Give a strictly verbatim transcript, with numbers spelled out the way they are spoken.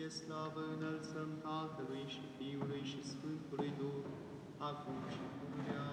slavă înălțăm Tatălui și Fiului și Sfântului Duh, acum și pururea